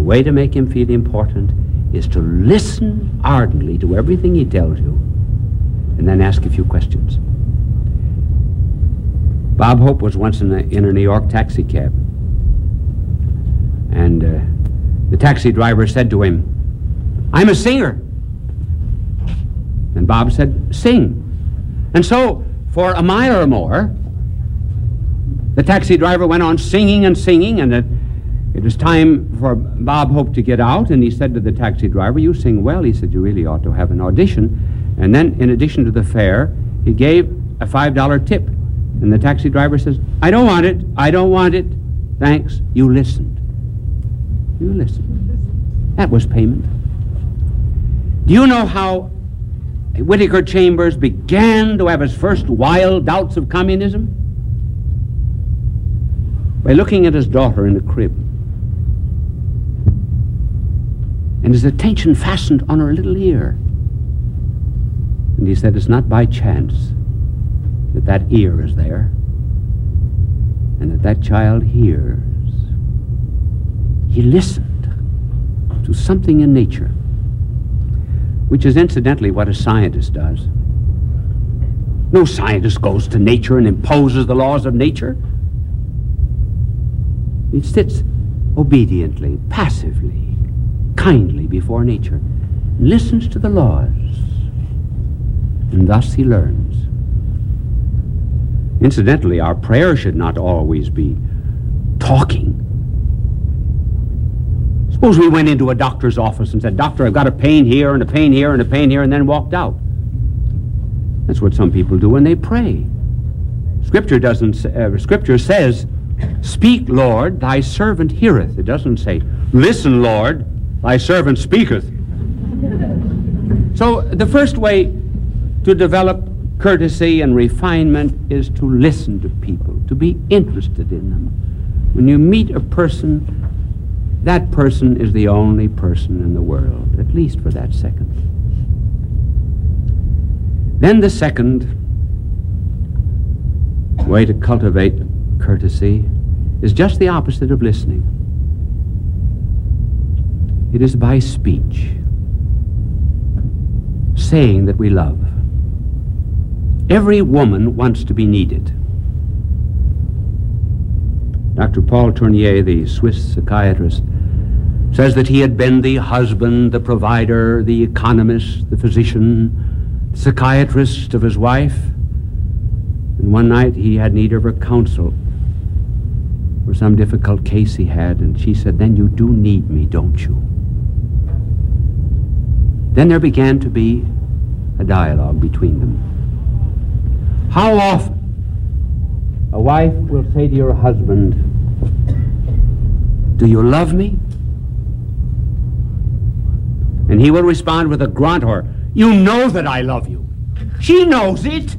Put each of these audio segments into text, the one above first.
way to make him feel important is to listen ardently to everything he tells you and then ask a few questions. Bob Hope was once in a New York taxi cab. And the taxi driver said to him, "I'm a singer." And Bob said, "Sing." And so, for a mile or more, the taxi driver went on singing and singing, and it was time for Bob Hope to get out, and he said to the taxi driver, "You sing well." He said, "You really ought to have an audition." And then, in addition to the fare, he gave a $5 tip. And the taxi driver says, "I don't want it. I don't want it. Thanks. You listened. You listened." That was payment. Do you know how Whittaker Chambers began to have his first wild doubts of communism? By looking at his daughter in the crib. And his attention fastened on her little ear. And he said, "It's not by chance that that ear is there, and that that child hears." He listened to something in nature, which is incidentally what a scientist does. No scientist goes to nature and imposes the laws of nature. He sits obediently, passively, kindly before nature, and listens to the laws, and thus he learns. Incidentally, our prayer should not always be talking. Suppose we went into a doctor's office and said, "Doctor, I've got a pain here and a pain here and a pain here," and then walked out. That's what some people do when they pray. Scripture says, "Speak, Lord, thy servant heareth." It doesn't say, "Listen, Lord, thy servant speaketh." So the first way to develop courtesy and refinement is to listen to people, to be interested in them. When you meet a person, that person is the only person in the world, at least for that second. Then the second way to cultivate courtesy is just the opposite of listening. It is by speech, saying that we love. Every woman wants to be needed. Dr. Paul Tournier, the Swiss psychiatrist, says that he had been the husband, the provider, the economist, the physician, the psychiatrist of his wife. And one night he had need of her counsel for some difficult case he had, and she said, "Then you do need me, don't you?" Then there began to be a dialogue between them. How often a wife will say to your husband, "Do you love me?" And he will respond with a grunt or, "You know that I love you." She knows it.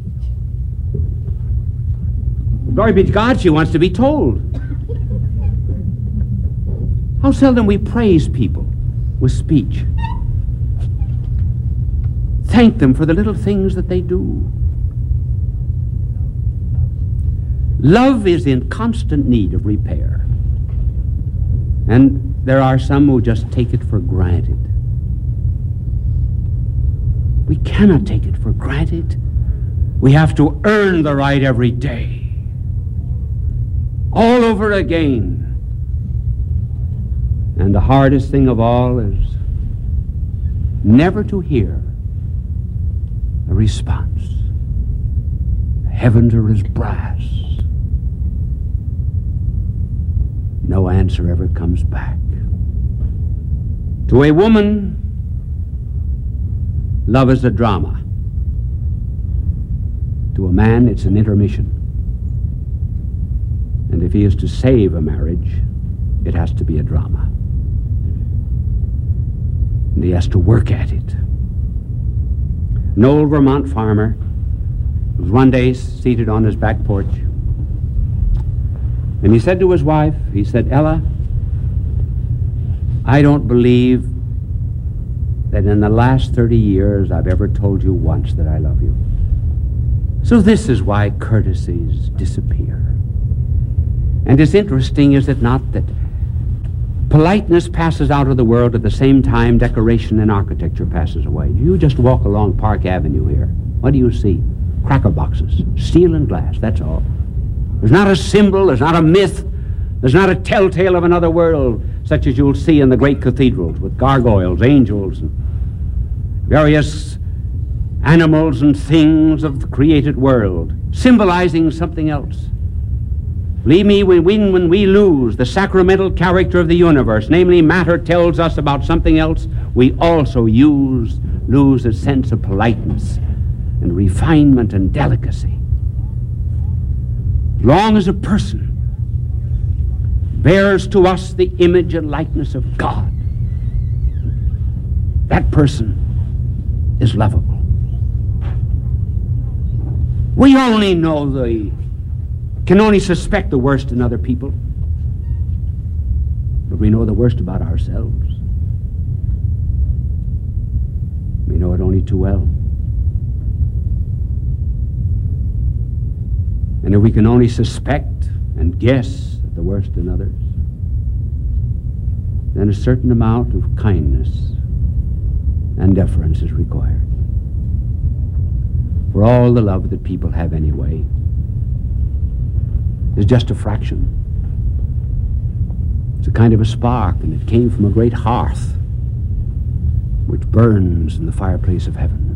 Glory be to God, she wants to be told. How seldom we praise people with speech. Thank them for the little things that they do. Love is in constant need of repair. And there are some who just take it for granted. We cannot take it for granted. We have to earn the right every day. All over again. And the hardest thing of all is never to hear a response. The heavens are as brass. No answer ever comes back. To a woman, love is a drama. To a man, it's an intermission. And if he is to save a marriage, it has to be a drama. And he has to work at it. An old Vermont farmer was one day seated on his back porch, and he said to his wife, he said, "Ella, I don't believe that in the last 30 years I've ever told you once that I love you. So this is why courtesies disappear." And it's interesting, is it not, that Politeness passes out of the world at the same time decoration and architecture passes away. You just walk along Park Avenue here. What do you see? Cracker boxes, steel and glass, that's all. There's not a symbol, there's not a myth, there's not a telltale of another world, such as you'll see in the great cathedrals with gargoyles, angels, and various animals and things of the created world, symbolizing something else. Believe me, when we lose the sacramental character of the universe, namely matter tells us about something else, we also lose a sense of politeness and refinement and delicacy. As long as a person bears to us the image and likeness of God, that person is lovable. We can only suspect the worst in other people, but we know the worst about ourselves. We know it only too well. And if we can only suspect and guess at the worst in others, then a certain amount of kindness and deference is required. For all the love that people have anyway is just a fraction. It's a kind of a spark, and it came from a great hearth which burns in the fireplace of heaven.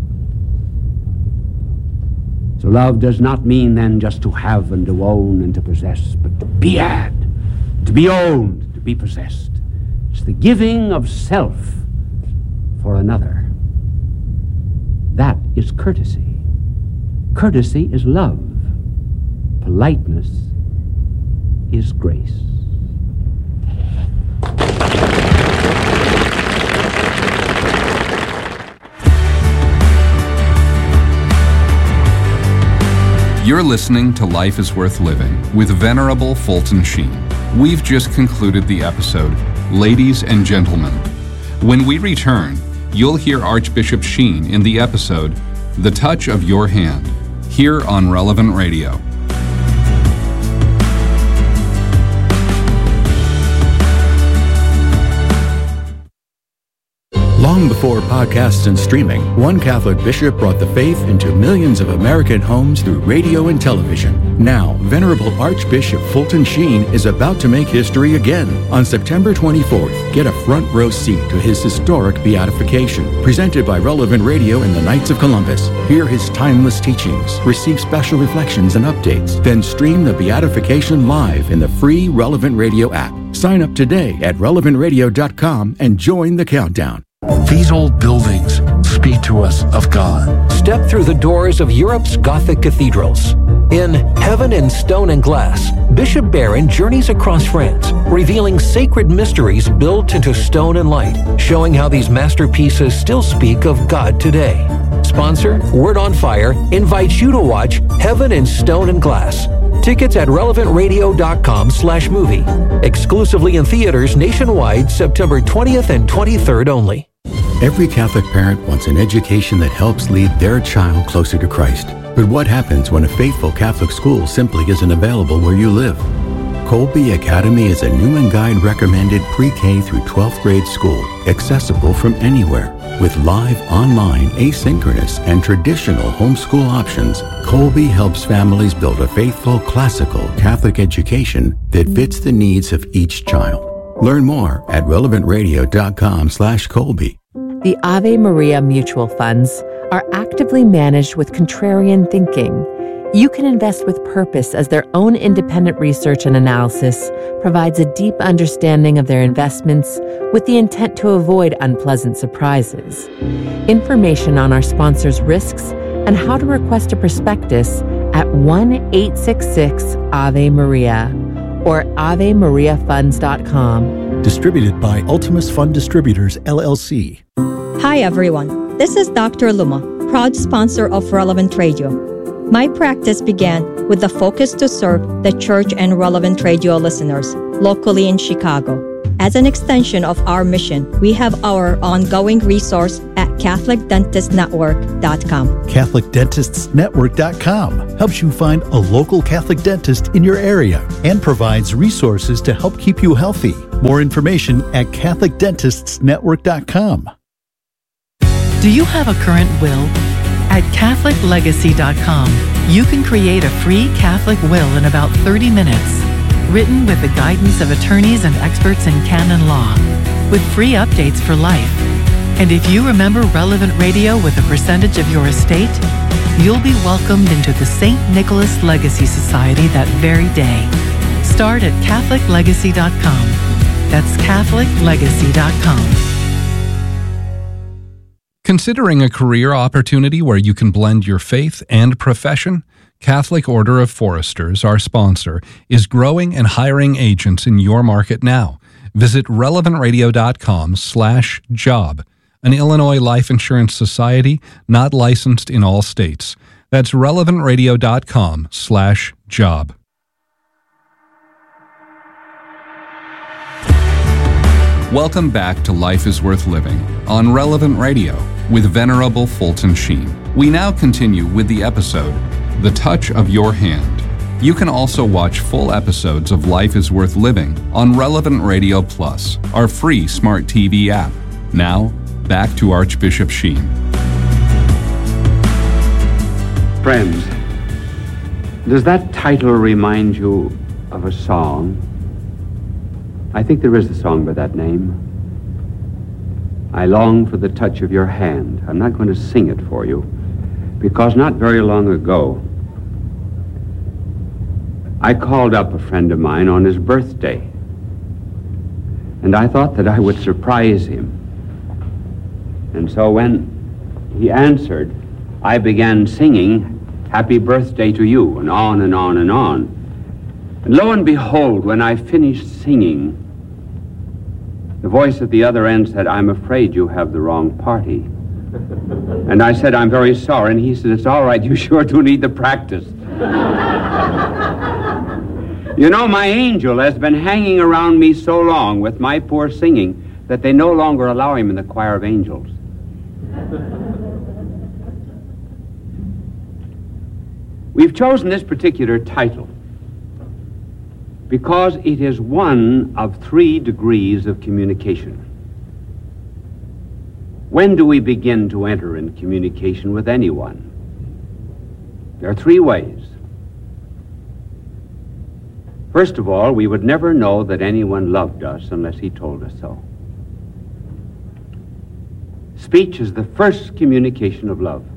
So love does not mean then just to have and to own and to possess, but to be had, to be owned, to be possessed. It's the giving of self for another. That is courtesy. Courtesy is love. Politeness is grace. You're listening to Life is Worth Living with Venerable Fulton Sheen. We've just concluded the episode, Ladies and Gentlemen. When we return, you'll hear Archbishop Sheen in the episode, The Touch of Your Hand, here on Relevant Radio. Long before podcasts and streaming, one Catholic bishop brought the faith into millions of American homes through radio and television. Now, Venerable Archbishop Fulton Sheen is about to make history again. On September 24th, get a front row seat to his historic beatification, presented by Relevant Radio and the Knights of Columbus. Hear his timeless teachings, receive special reflections and updates, then stream the beatification live in the free Relevant Radio app. Sign up today at relevantradio.com and join the countdown. These old buildings speak to us of God. Step through the doors of Europe's Gothic cathedrals. In Heaven in Stone and Glass, Bishop Barron journeys across France, revealing sacred mysteries built into stone and light, showing how these masterpieces still speak of God today. Sponsor, Word on Fire, invites you to watch Heaven in Stone and Glass. Tickets at relevantradio.com/movie. Exclusively in theaters nationwide, September 20th and 23rd only. Every Catholic parent wants an education that helps lead their child closer to Christ. But what happens when a faithful Catholic school simply isn't available where you live? Colby Academy is a Newman Guide recommended pre-K through 12th grade school, accessible from anywhere. With live, online, asynchronous, and traditional homeschool options, Colby helps families build a faithful, classical Catholic education that fits the needs of each child. Learn more at relevantradio.com/Colby. The Ave Maria mutual funds are actively managed with contrarian thinking. You can invest with purpose as their own independent research and analysis provides a deep understanding of their investments with the intent to avoid unpleasant surprises. Information on our sponsors' risks and how to request a prospectus at 1-866-AVE-MARIA or AveMariaFunds.com. Distributed by Ultimus Fund Distributors, LLC. Hi everyone, this is Dr. Luma, proud sponsor of Relevant Radio. My practice began with the focus to serve the church and Relevant Radio listeners locally in Chicago. As an extension of our mission, we have our ongoing resource at CatholicDentistNetwork.com. CatholicDentistsNetwork.com helps you find a local Catholic dentist in your area and provides resources to help keep you healthy. More information at CatholicDentistsNetwork.com. Do you have a current will? At CatholicLegacy.com, you can create a free Catholic will in about 30 minutes, written with the guidance of attorneys and experts in canon law, with free updates for life. And if you remember relevant radio with a percentage of your estate, you'll be welcomed into the St. Nicholas Legacy Society that very day. Start at CatholicLegacy.com. That's CatholicLegacy.com. Considering a career opportunity where you can blend your faith and profession? Catholic Order of Foresters, our sponsor, is growing and hiring agents in your market now. Visit relevantradio.com/job. An Illinois life insurance society not licensed in all states. That's relevantradio.com/job. Welcome back to Life is Worth Living on Relevant Radio with Venerable Fulton Sheen. We now continue with the episode, The Touch of Your Hand. You can also watch full episodes of Life is Worth Living on Relevant Radio Plus, our free smart TV app. Now, back to Archbishop Sheen. Friends, does that title remind you of a song? I think there is a song by that name. I long for the touch of your hand. I'm not going to sing it for you, because not very long ago, I called up a friend of mine on his birthday, and I thought that I would surprise him. And so when he answered, I began singing, "Happy Birthday to You," and on and on and on. And lo and behold, when I finished singing, the voice at the other end said, "I'm afraid you have the wrong party." And I said, "I'm very sorry." And he said, "It's all right, you sure do need the practice." You know, my angel has been hanging around me so long with my poor singing that they no longer allow him in the choir of angels. We've chosen this particular title because it is one of 3 degrees of communication. When do we begin to enter in communication with anyone? There are 3 ways. First of all, we would never know that anyone loved us unless he told us so. Speech is the first communication of love.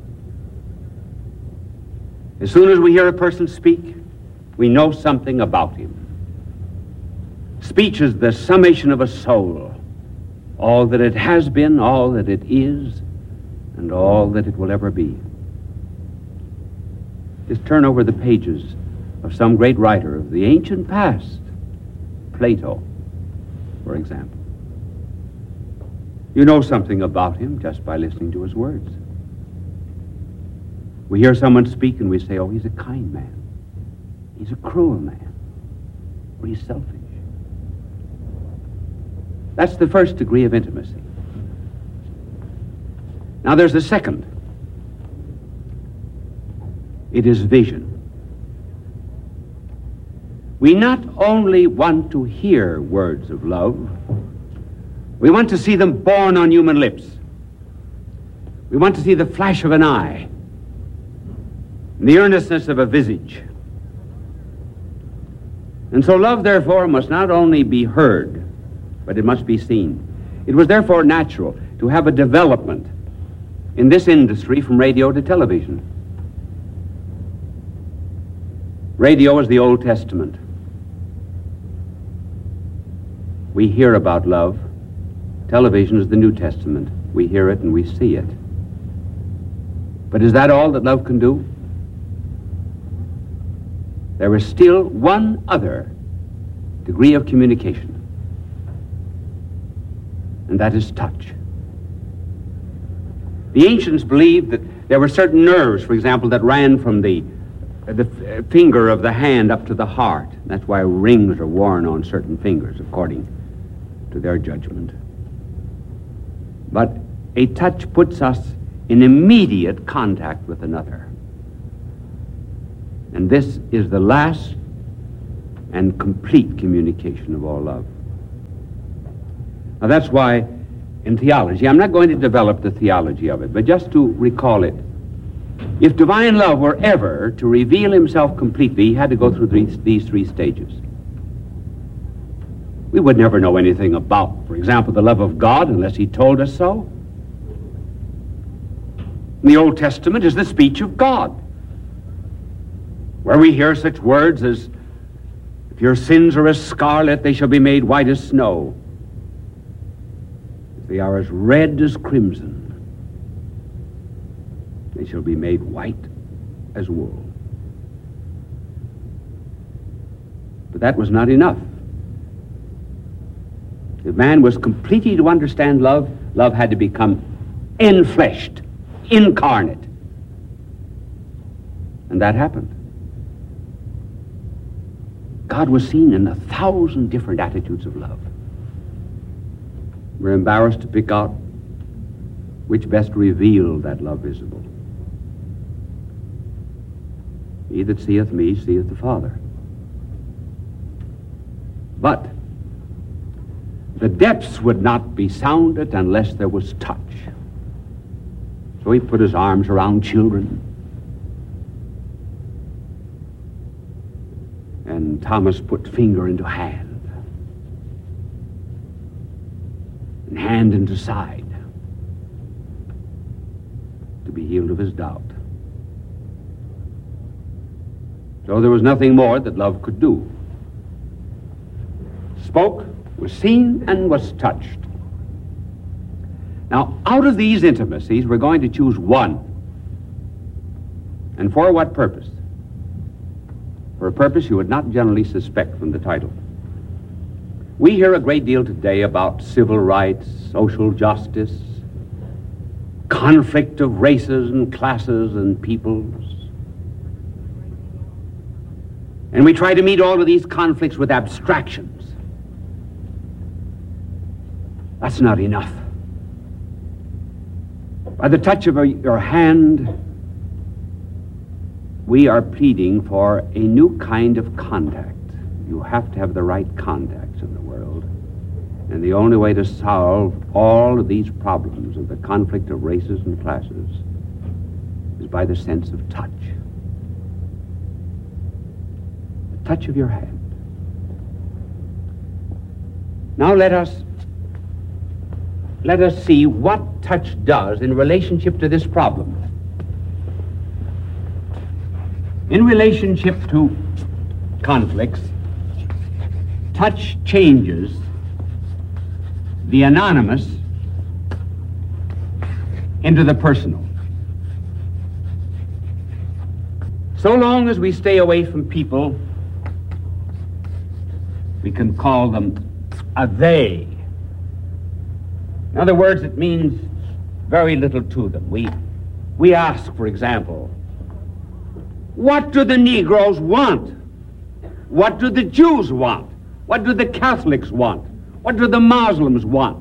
As soon as we hear a person speak, we know something about him. Speech is the summation of a soul, all that it has been, all that it is, and all that it will ever be. Just turn over the pages of some great writer of the ancient past, Plato, for example. You know something about him just by listening to his words. We hear someone speak and we say, "Oh, he's a kind man. He's a cruel man. Or he's selfish." That's the first degree of intimacy. Now there's the second. It is vision. We not only want to hear words of love, we want to see them born on human lips. We want to see the flash of an eye, and the earnestness of a visage. And so love, therefore, must not only be heard, but it must be seen. It was therefore natural to have a development in this industry from radio to television. Radio is the Old Testament. We hear about love. Television is the New Testament. We hear it and we see it. But is that all that love can do? There is still one other degree of communication, and that is touch. The ancients believed that there were certain nerves, for example, that ran from the finger of the hand up to the heart. That's why rings are worn on certain fingers, according to their judgment. But A touch puts us in immediate contact with another. And this is the last and complete communication of all love. Now that's why in theology, I'm not going to develop the theology of it, but just to recall it. If divine love were ever to reveal himself completely, he had to go through these three stages. We would never know anything about, for example, the love of God unless he told us so. The Old Testament is the speech of God, where we hear such words as, if your sins are as scarlet, they shall be made white as snow. If they are as red as crimson, they shall be made white as wool. But that was not enough. If man was completely to understand love, love had to become enfleshed, incarnate. And that happened. God was seen in 1,000 different attitudes of love. We're embarrassed to pick out which best revealed that love visible. He that seeth me seeth the Father. But the depths would not be sounded unless there was touch. So he put his arms around children. And Thomas put finger into hand. And hand into side. To be healed of his doubt. So there was nothing more that love could do. Spoke, was seen, and was touched. Now, out of these intimacies, we're going to choose one. And for what purpose? For a purpose you would not generally suspect from the title. We hear a great deal today about civil rights, social justice, conflict of races and classes and peoples. And we try to meet all of these conflicts with abstractions. That's not enough. By the touch of your hand, we are pleading for a new kind of contact. You have to have the right contacts in the world. And the only way to solve all of these problems of the conflict of races and classes is by the sense of touch. The touch of your hand. Now let us see what touch does in relationship to this problem. In relationship to conflicts, touch changes the anonymous into the personal. So long as we stay away from people, we can call them a they. In other words, it means very little to them. We ask, for example, what do the Negroes want? What do the Jews want? What do the Catholics want? What do the Muslims want?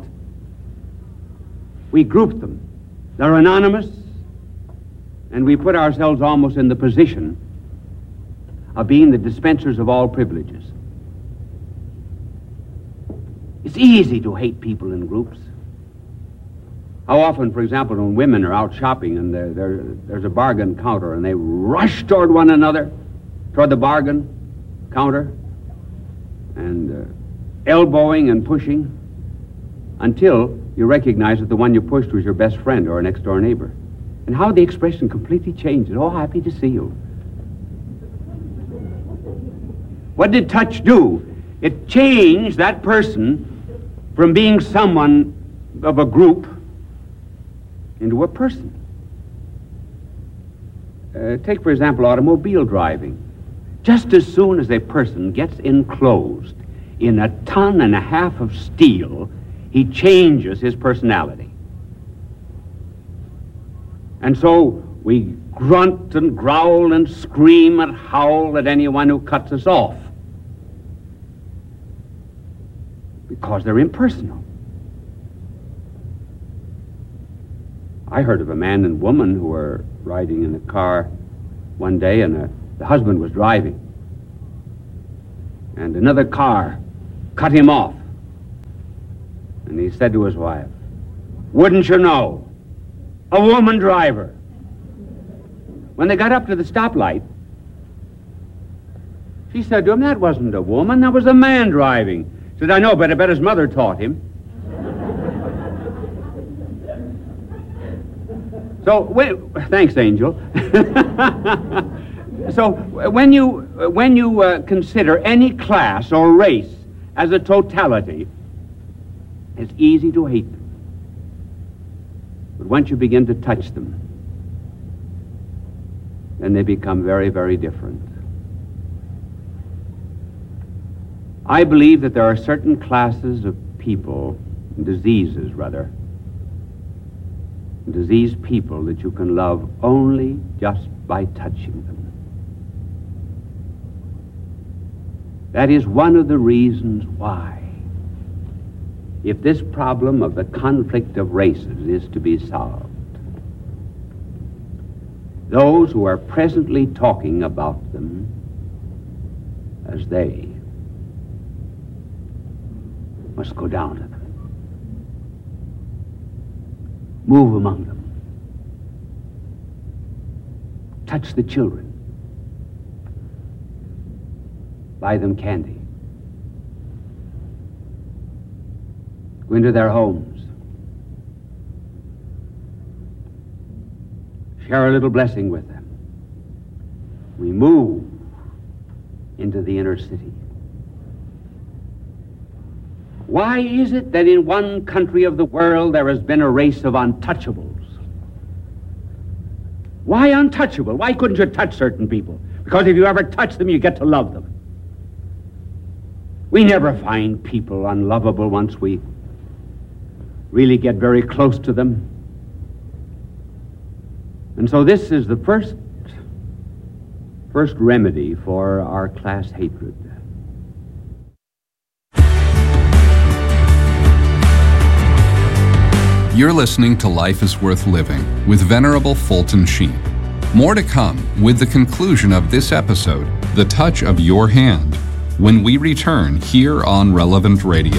We group them. They're anonymous, and we put ourselves almost in the position of being the dispensers of all privileges. It's easy to hate people in groups. How often, for example, when women are out shopping and there's a bargain counter and they rush toward one another, toward the bargain counter, and elbowing and pushing until you recognize that the one you pushed was your best friend or a next-door neighbor. And how the expression completely changes. Oh, happy to see you. What did touch do? It changed that person from being someone of a group into a person. Take, for example, automobile driving. Just as soon as a person gets enclosed in 1.5 tons of steel, he changes his personality. And so we grunt and growl and scream and howl at anyone who cuts us off, because they're impersonal. I heard of a man and woman who were riding in a car one day, and the husband was driving. And another car cut him off. And he said to his wife, "Wouldn't you know? A woman driver." When they got up to the stoplight, she said to him, "That wasn't a woman, that was a man driving." He said, "I know, but I bet his mother taught him." So, thanks, Angel. So, when you consider any class or race as a totality, it's easy to hate them. But once you begin to touch them, then they become very, very different. I believe that there are certain classes of people, diseases rather, diseased people that you can love only just by touching them. That is one of the reasons why, if this problem of the conflict of races is to be solved, those who are presently talking about them as they must go down to them. Move among them. Touch the children. Buy them candy. Go into their homes. Share a little blessing with them. We move into the inner city. Why is it that in one country of the world there has been a race of untouchables? Why untouchable? Why couldn't you touch certain people? Because if you ever touch them, you get to love them. We never find people unlovable once we really get very close to them. And so this is the first remedy for our class hatred. You're listening to Life is Worth Living with Venerable Fulton Sheen. More to come with the conclusion of this episode, The Touch of Your Hand, when we return here on Relevant Radio.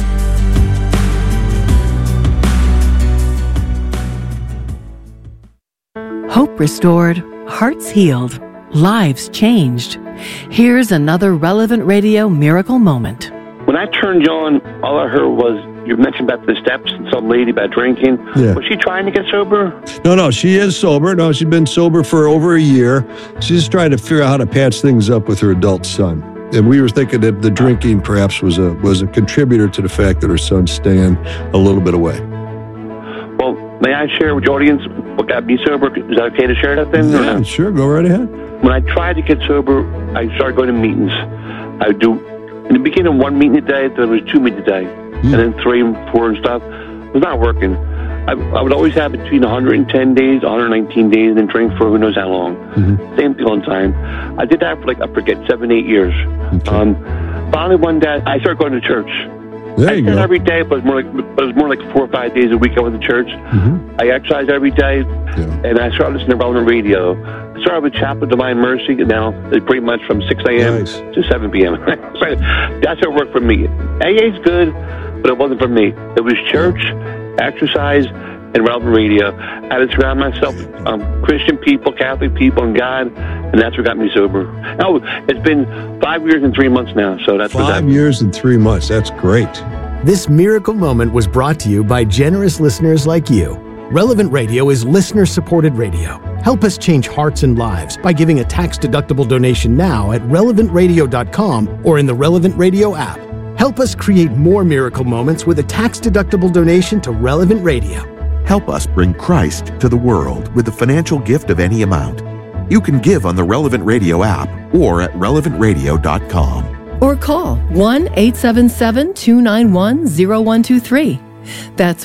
Hope restored, hearts healed, lives changed. Here's another Relevant Radio miracle moment. When I turned you on, all I heard was you mentioned about the steps and some lady about drinking. Yeah. Was she trying to get sober? No, she is sober. No, she's been sober for over a year. She's just trying to figure out how to patch things up with her adult son. And we were thinking that the drinking perhaps was a contributor to the fact that her son's staying a little bit away. Well, may I share with your audience what got me sober? Is that okay to share that then? Yeah, sure. Go right ahead. When I tried to get sober, I started going to meetings. I would do, in the beginning, 1 meeting a day, then there was 2 meetings a day. And then 3 and 4 and stuff. It was not working. I would always have between 110 days, 119 days, and then drink for who knows how long. Mm-hmm. Same thing on time. I did that for 7-8 years. Okay. Finally, one day, I started going to church. There you go. Every day, but it was more like 4 or 5 days a week I went to church. Mm-hmm. I exercised every day, and I started listening to Relevant Radio. I started with Chapel of Divine Mercy, and now it's pretty much from 6 a.m. to 7 p.m. That's what worked for me. AA's good, but it wasn't for me. It was church, exercise, and Relevant Radio. I had to surround myself with Christian people, Catholic people, and God, and that's what got me sober. Oh, it's been 5 years and 3 months now, so that's 5 years and 3 months. That's great. This miracle moment was brought to you by generous listeners like you. Relevant Radio is listener-supported radio. Help us change hearts and lives by giving a tax-deductible donation now at relevantradio.com or in the Relevant Radio app. Help us create more miracle moments with a tax-deductible donation to Relevant Radio. Help us bring Christ to the world with a financial gift of any amount. You can give on the Relevant Radio app or at relevantradio.com. Or call 1-877-291-0123. That's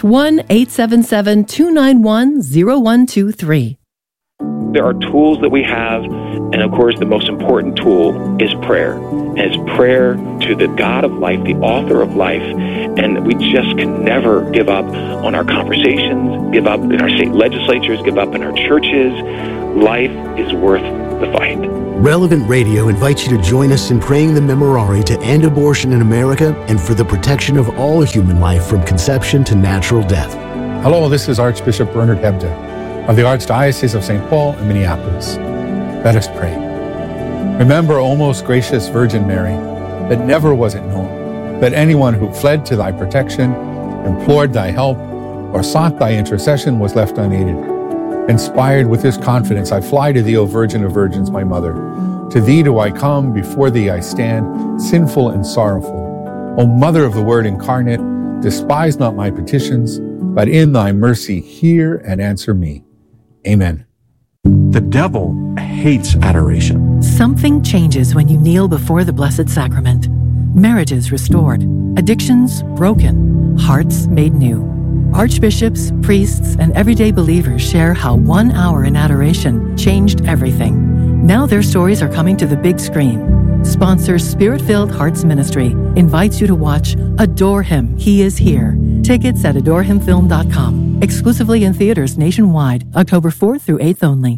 1-877-291-0123. There are tools that we have And of course, the most important tool is prayer. And it's prayer to the God of life, the author of life. And we just can never give up on our conversations, give up in our state legislatures, give up in our churches. Life is worth the fight. Relevant Radio invites you to join us in praying the Memorare to end abortion in America and for the protection of all human life from conception to natural death. Hello, this is Archbishop Bernard Hebda of the Archdiocese of St. Paul in Minneapolis. Let us pray. Remember, O most gracious Virgin Mary, that never was it known that anyone who fled to thy protection, implored thy help, or sought thy intercession was left unaided. Inspired with this confidence, I fly to thee, O Virgin of Virgins, my Mother. To thee do I come, before thee I stand, sinful and sorrowful. O Mother of the Word incarnate, despise not my petitions, but in thy mercy hear and answer me. Amen. The devil hates adoration. Something changes when you kneel before the Blessed Sacrament. Marriages restored, addictions broken, hearts made new. Archbishops, priests, and everyday believers share how 1 hour in adoration changed everything. Now their stories are coming to the big screen. Sponsor Spirit-Filled Hearts Ministry invites you to watch Adore Him, He Is Here. Tickets at adorehimfilm.com. Exclusively in theaters nationwide, October 4th through 8th only.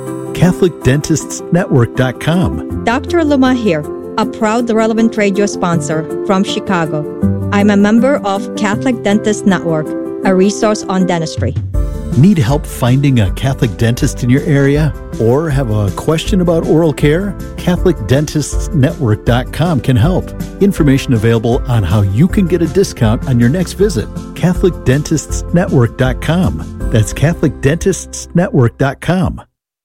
CatholicDentistsNetwork.com. Dr. Luma here, a proud Relevant Radio sponsor from Chicago. I'm a member of Catholic Dentist Network, a resource on dentistry. Need help finding a Catholic dentist in your area? Or have a question about oral care? CatholicDentistsNetwork.com can help. Information available on how you can get a discount on your next visit. CatholicDentistsNetwork.com. That's CatholicDentistsNetwork.com.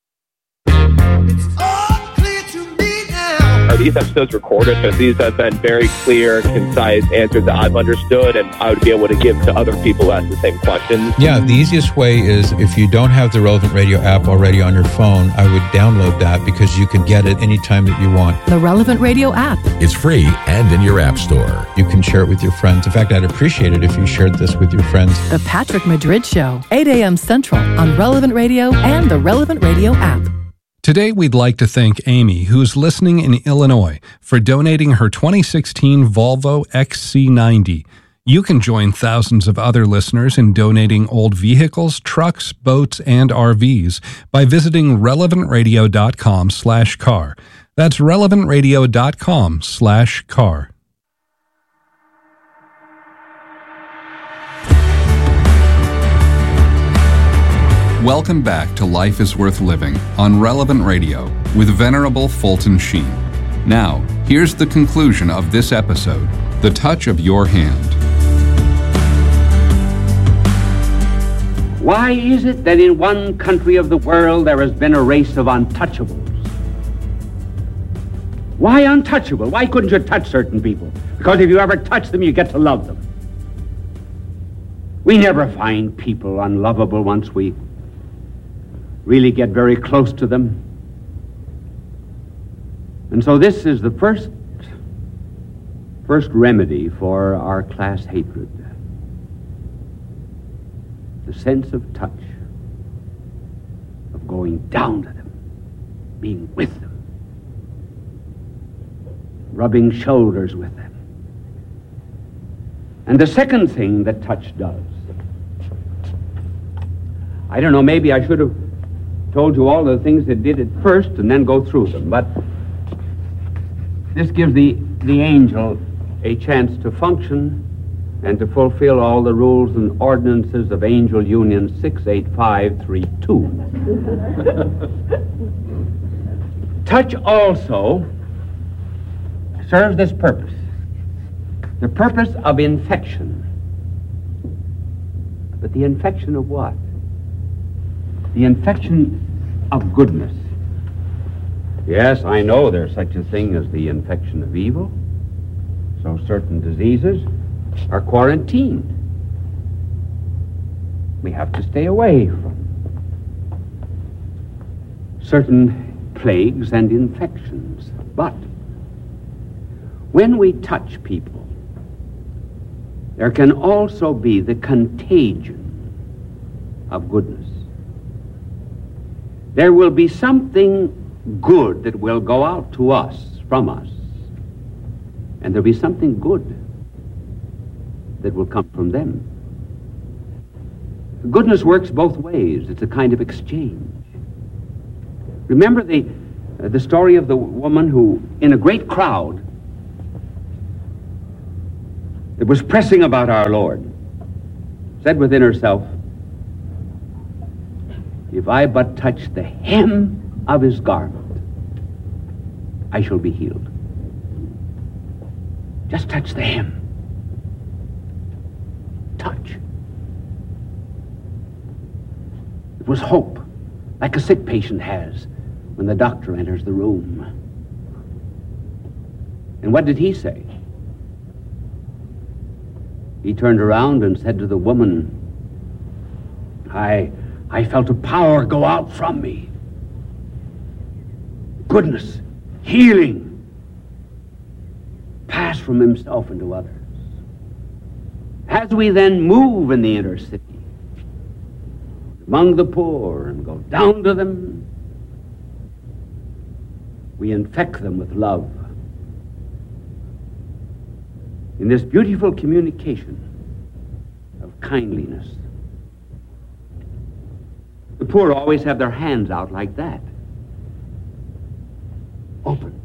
Are these episodes recorded? Because these have been very clear, concise answers that I've understood, and I would be able to give to other people who ask the same questions. Yeah, the easiest way is if you don't have the Relevant Radio app already on your phone, I would download that because you can get it anytime that you want. The Relevant Radio app. It's free and in your app store. You can share it with your friends. In fact, I'd appreciate it if you shared this with your friends. The Patrick Madrid Show, 8 a.m. Central on Relevant Radio and the Relevant Radio app. Today, we'd like to thank Amy, who's listening in Illinois, for donating her 2016 Volvo XC90. You can join thousands of other listeners in donating old vehicles, trucks, boats, and RVs by visiting relevantradio.com/car. That's relevantradio.com/car. Welcome back to Life is Worth Living on Relevant Radio with Venerable Fulton Sheen. Now, here's the conclusion of this episode, The Touch of Your Hand. Why is it that in one country of the world there has been a race of untouchables? Why untouchable? Why couldn't you touch certain people? Because if you ever touch them, you get to love them. We never find people unlovable once we really get very close to them. And so this is the first remedy for our class hatred. The sense of touch, of going down to them, being with them, rubbing shoulders with them. And the second thing that touch does, I don't know, maybe I should have told you all the things that did it first and then go through them, but this gives the angel a chance to function and to fulfill all the rules and ordinances of Angel Union 68532. Touch also serves this purpose, the purpose of infection. But the infection of what? The infection of goodness. Yes, I know there's such a thing as the infection of evil. So certain diseases are quarantined. We have to stay away from certain plagues and infections. But when we touch people, there can also be the contagion of goodness. There will be something good that will go out to us, from us. And there'll be something good that will come from them. Goodness works both ways. It's a kind of exchange. Remember the story of the woman who, in a great crowd that was pressing about our Lord, said within herself, if I but touch the hem of his garment, I shall be healed. Just touch the hem. Touch. It was hope, like a sick patient has when the doctor enters the room. And what did he say? He turned around and said to the woman, I felt a power go out from me. Goodness, healing, pass from himself into others. As we then move in the inner city, among the poor, and go down to them, we infect them with love. In this beautiful communication of kindliness. The poor always have their hands out like that. Open.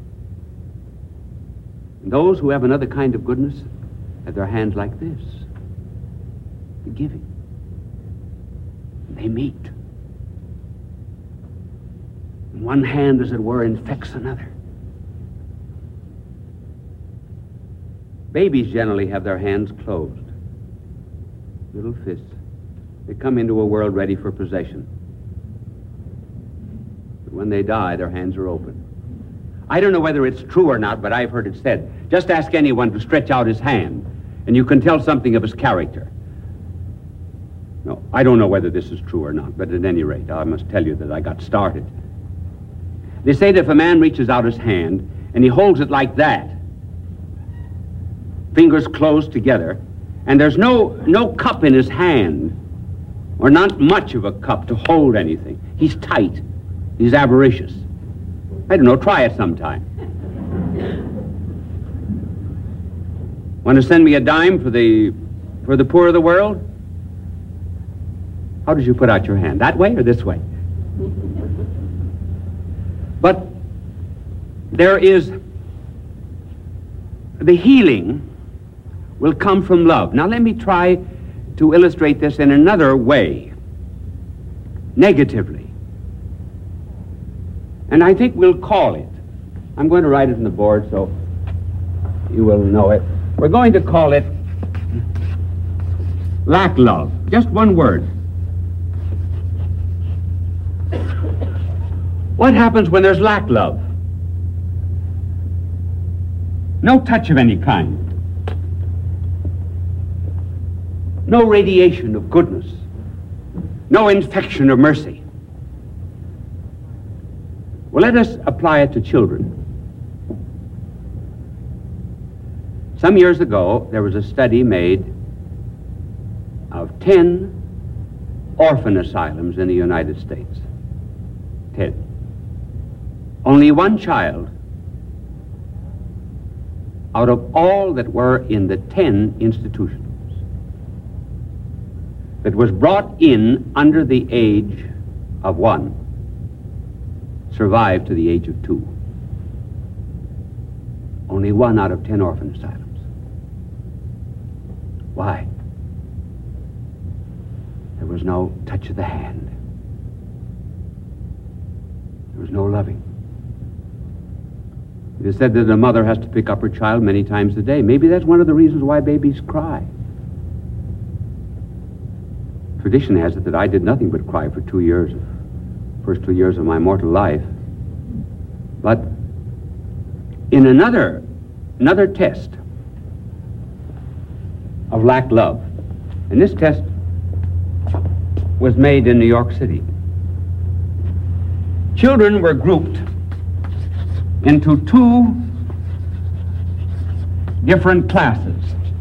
And those who have another kind of goodness have their hands like this. The giving. And they meet. And one hand, as it were, infects another. Babies generally have their hands closed. Little fists. They come into a world ready for possession. But when they die, their hands are open. I don't know whether it's true or not, but I've heard it said. Just ask anyone to stretch out his hand, and you can tell something of his character. No, I don't know whether this is true or not, but at any rate, I must tell you that I got started. They say that if a man reaches out his hand, and he holds it like that, fingers closed together, and there's no cup in his hand, or not much of a cup to hold anything. He's tight. He's avaricious. I don't know, try it sometime. Want to send me a dime for the poor of the world? How did you put out your hand? That way or this way? But there is the healing will come from love. Now let me try to illustrate this in another way, negatively. And I think we'll call it, I'm going to write it on the board so you will know it. We're going to call it lack love. Just one word. What happens when there's lack love? No touch of any kind. No radiation of goodness. No infection of mercy. Well, let us apply it to children. Some years ago, there was a study made of 10 orphan asylums in the United States. 10. Only one child out of all that were in the 10 institutions that was brought in under the age of 1 survived to the age of 2. Only 1 out of 10 orphan asylums. Why? There was no touch of the hand. There was no loving. It is said that a mother has to pick up her child many times a day. Maybe that's one of the reasons why babies cry. Tradition has it that I did nothing but cry for 2 years, first 2 years of my mortal life. But in another test of lack love, and this test was made in New York City. Children were grouped into 2 different classes.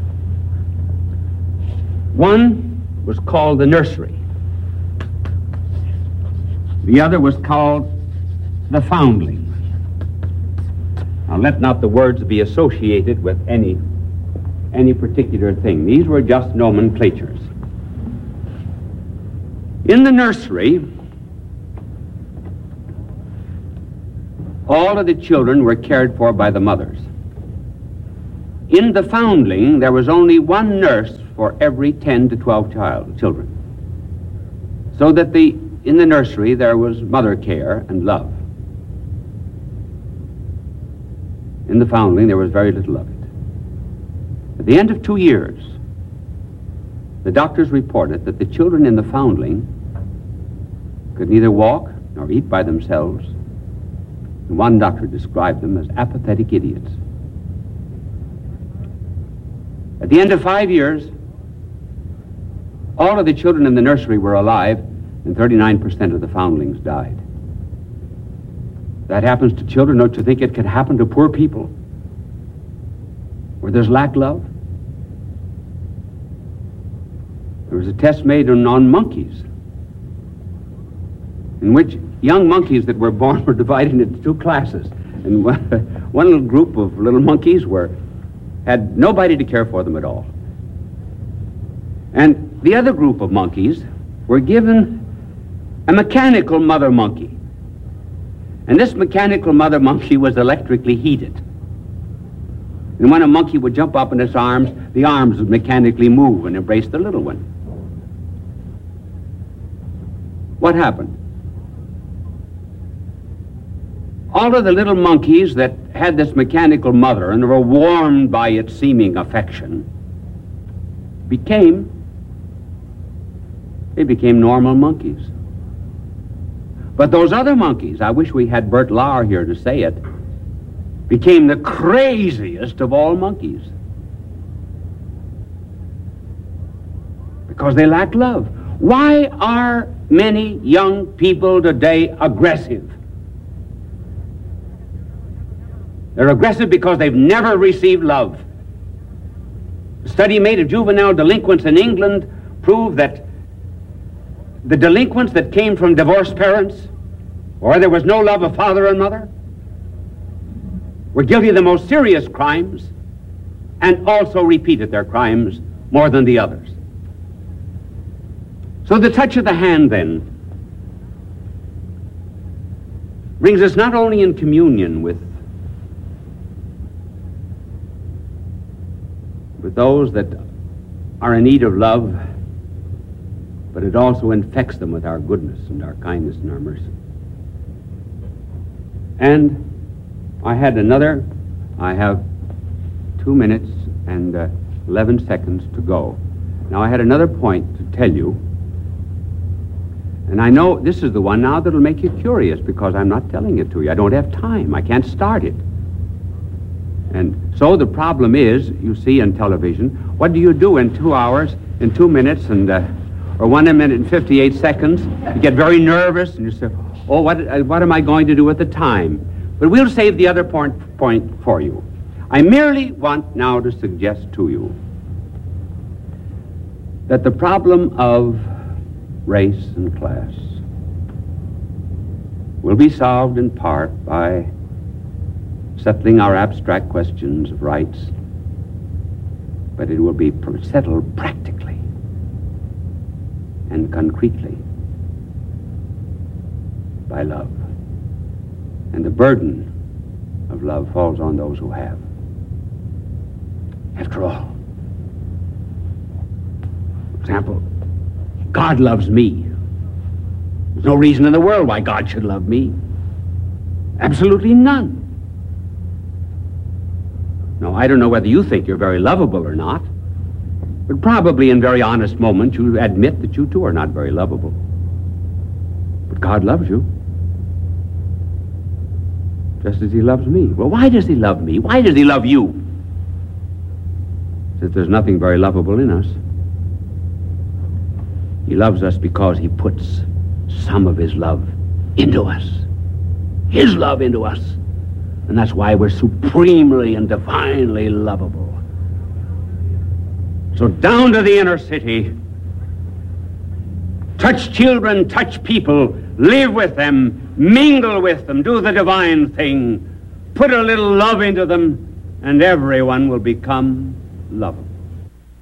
One was called the nursery. The other was called the foundling. Now, let not the words be associated with any particular thing. These were just nomenclatures. In the nursery, all of the children were cared for by the mothers. In the foundling, there was only one nurse for every 10 to 12 children. So that in the nursery, there was mother care and love. In the foundling, there was very little of it. At the end of 2 years, the doctors reported that the children in the foundling could neither walk nor eat by themselves. And one doctor described them as apathetic idiots. At the end of 5 years, all of the children in the nursery were alive, and 39% of the foundlings died. That happens to children. Don't you think it could happen to poor people where there's lack love? There was a test made on monkeys in which young monkeys that were born were divided into two classes. And one little group of little monkeys had nobody to care for them at all. And the other group of monkeys were given a mechanical mother monkey. And this mechanical mother monkey was electrically heated. And when a monkey would jump up in its arms, the arms would mechanically move and embrace the little one. What happened? All of the little monkeys that had this mechanical mother and were warmed by its seeming affection became normal monkeys. But those other monkeys, I wish we had Bert Lauer here to say it, became the craziest of all monkeys. Because they lack love. Why are many young people today aggressive? They're aggressive because they've never received love. A study made of juvenile delinquents in England proved that the delinquents that came from divorced parents, or there was no love of father and mother, were guilty of the most serious crimes and also repeated their crimes more than the others. So the touch of the hand, then, brings us not only in communion with those that are in need of love, but it also infects them with our goodness and our kindness and our mercy. And I have 2 minutes and 11 seconds to go. Now, I had another point to tell you, and I know this is the one now that'll make you curious because I'm not telling it to you. I don't have time. I can't start it. And so the problem is, you see in television, what do you do in 2 hours, in 2 minutes, or 1 minute and 58 seconds? You get very nervous, and you say, oh, what am I going to do at the time? But we'll save the other point for you. I merely want now to suggest to you that the problem of race and class will be solved in part by settling our abstract questions of rights, but it will be settled practically and concretely by love. And the burden of love falls on those who have. After all, for example, God loves me. There's no reason in the world why God should love me. Absolutely none. Now, I don't know whether you think you're very lovable or not, but probably in very honest moments you admit that you too are not very lovable. But God loves you, just as he loves me. Well, why does he love me? Why does he love you? Since there's nothing very lovable in us. He loves us because he puts some of his love into us. His love into us. And that's why we're supremely and divinely lovable. So down to the inner city, to Touch children, touch people, live with them, mingle with them, do the divine thing. Put a little love into them, and everyone will become lovable.